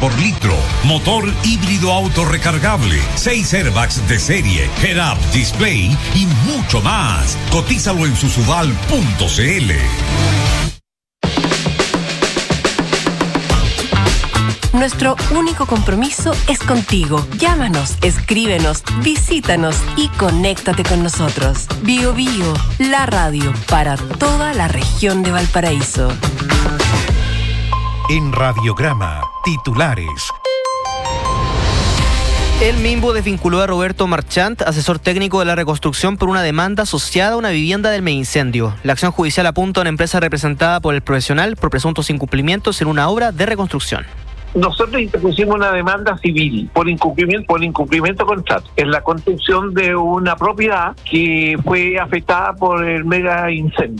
por litro, motor híbrido autorrecargable, 6 airbags de serie, head-up display y mucho más. Cotízalo en susudal.cl. Nuestro único compromiso es contigo. Llámanos, escríbenos, visítanos y conéctate con nosotros. Bio Bio, la radio para toda la región de Valparaíso. En Radiograma, titulares. El Minbu desvinculó a Roberto Marchant, asesor técnico de la reconstrucción, por una demanda asociada a una vivienda del incendio. La acción judicial apunta a una empresa representada por el profesional por presuntos incumplimientos en una obra de reconstrucción. Nosotros interpusimos una demanda civil por incumplimiento de contrato en la construcción de una propiedad que fue afectada por el mega incendio.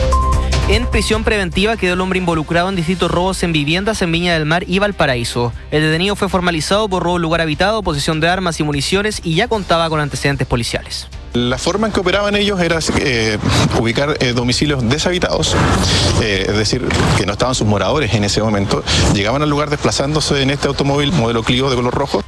En prisión preventiva quedó el hombre involucrado en distintos robos en viviendas en Viña del Mar y Valparaíso. El detenido fue formalizado por robo en lugar habitado, posesión de armas y municiones y ya contaba con antecedentes policiales. La forma en que operaban ellos era ubicar domicilios deshabitados, es decir, que no estaban sus moradores en ese momento. Llegaban al lugar desplazándose en este automóvil modelo Clio de color rojo.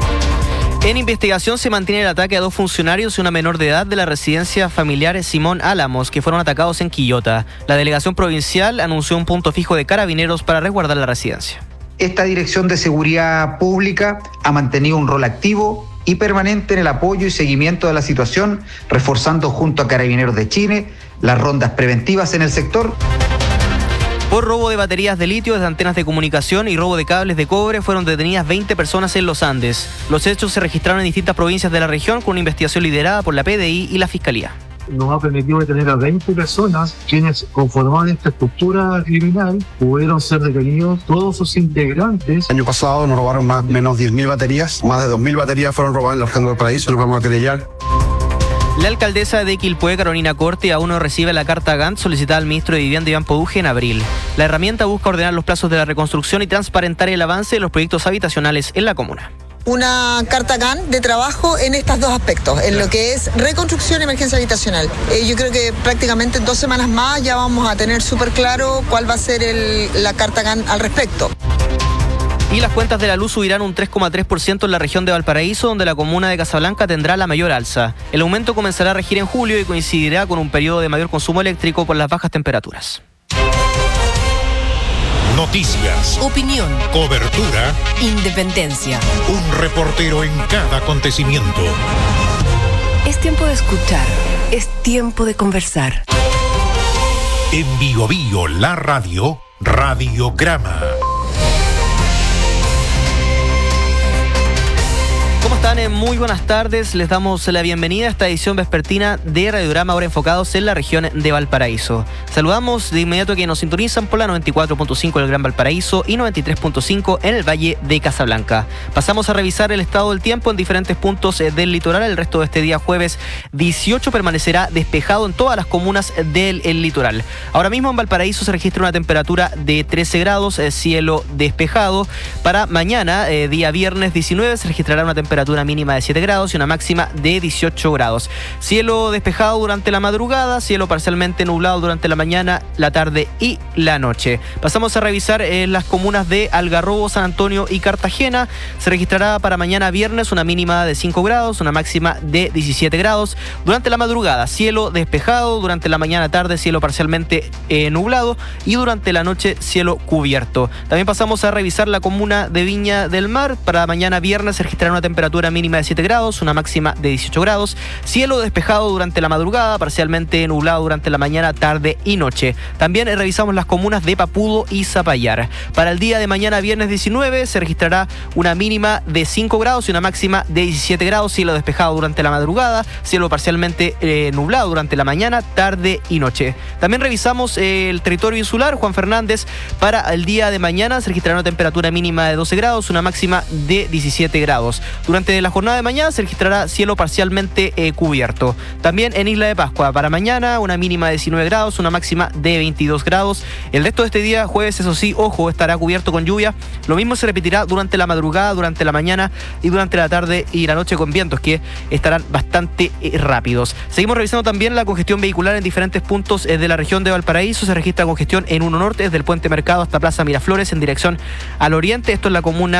En investigación se mantiene el ataque a 2 funcionarios y una menor de edad de la residencia familiar Simón Álamos, que fueron atacados en Quillota. La delegación provincial anunció un punto fijo de carabineros para resguardar la residencia. Esta Dirección de Seguridad Pública ha mantenido un rol activo y permanente en el apoyo y seguimiento de la situación, reforzando junto a Carabineros de Chile las rondas preventivas en el sector. Por robo de baterías de litio desde antenas de comunicación y robo de cables de cobre fueron detenidas 20 personas en los Andes. Los hechos se registraron en distintas provincias de la región con una investigación liderada por la PDI y la Fiscalía. Nos ha permitido detener a 20 personas quienes conformaban esta estructura criminal. Pudieron ser detenidos todos sus integrantes. El año pasado nos robaron más o menos 10.000 baterías. Más de 2.000 baterías fueron robadas en la región del Paraíso. Nos vamos a querellar. La alcaldesa de Quilpué, Carolina Corte, aún no recibe la carta Gantt solicitada al ministro de Vivienda, Iván Poduje, en abril. La herramienta busca ordenar los plazos de la reconstrucción y transparentar el avance de los proyectos habitacionales en la comuna. Una carta Gantt de trabajo en estos 2 aspectos, en lo que es reconstrucción y emergencia habitacional. Yo creo que prácticamente en 2 semanas más ya vamos a tener súper claro cuál va a ser la carta Gantt al respecto. Y las cuentas de la luz subirán un 3,3% en la región de Valparaíso, donde la comuna de Casablanca tendrá la mayor alza. El aumento comenzará a regir en julio y coincidirá con un periodo de mayor consumo eléctrico por las bajas temperaturas. Noticias, Opinión, cobertura, independencia. un reportero en cada acontecimiento. Es tiempo de escuchar, es tiempo de conversar. En Bio Bio, la radio, Radiograma. ¿Cómo están? Muy buenas tardes. Les damos la bienvenida a esta edición vespertina de Radiograma, ahora enfocados en la región de Valparaíso. Saludamos de inmediato a quienes nos sintonizan por la 94.5 del Gran Valparaíso y 93.5 en el Valle de Casablanca. Pasamos a revisar el estado del tiempo en diferentes puntos del litoral. El resto de este día jueves 18 permanecerá despejado en todas las comunas del litoral. Ahora mismo en Valparaíso se registra una temperatura de 13 grados, cielo despejado. Para mañana, día viernes 19, se registrará una temperatura mínima de 7 grados y una máxima de 18 grados. Cielo despejado durante la madrugada, cielo parcialmente nublado durante la mañana, la tarde y la noche. Pasamos a revisar las comunas de Algarrobo, San Antonio y Cartagena. Se registrará para mañana viernes una mínima de 5 grados, una máxima de 17 grados. Durante la madrugada, cielo despejado, durante la mañana tarde, cielo parcialmente nublado y durante la noche, cielo cubierto. También pasamos a revisar la comuna de Viña del Mar. Para mañana viernes se registrará una temperatura mínima de 7 grados, una máxima de 18 grados, cielo despejado durante la madrugada, parcialmente nublado durante la mañana, tarde y noche. También revisamos las comunas de Papudo y Zapallar. Para el día de mañana, viernes 19, se registrará una mínima de 5 grados y una máxima de 17 grados, cielo despejado durante la madrugada, cielo parcialmente nublado durante la mañana, tarde y noche. También revisamos el territorio insular, Juan Fernández. Para el día de mañana se registrará una temperatura mínima de 12 grados, una máxima de 17 grados. Durante la jornada de mañana se registrará cielo parcialmente cubierto. También en Isla de Pascua, para mañana una mínima de 19 grados, una máxima de 22 grados. El resto de este día, jueves, eso sí, ojo, estará cubierto con lluvia. Lo mismo se repetirá durante la madrugada, durante la mañana y durante la tarde y la noche, con vientos que estarán bastante rápidos. Seguimos revisando también la congestión vehicular en diferentes puntos de la región de Valparaíso. Se registra congestión en 1 Norte, desde el Puente Mercado hasta Plaza Miraflores en dirección al oriente. Esto es la comuna